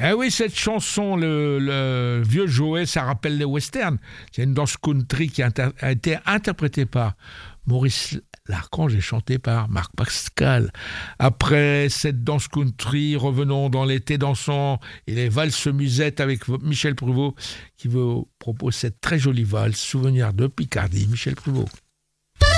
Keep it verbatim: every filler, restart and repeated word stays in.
Eh oui, cette chanson, le, le vieux Joey, ça rappelle les westerns. C'est une danse country qui a, inter- a été interprétée par Maurice Larchange et chantée par Marc Pascal. Après cette danse country, revenons dans l'été dansant et les valses musettes avec Michel Pruvot qui vous propose cette très jolie valse, Souvenir de Picardie. Michel Pruvot.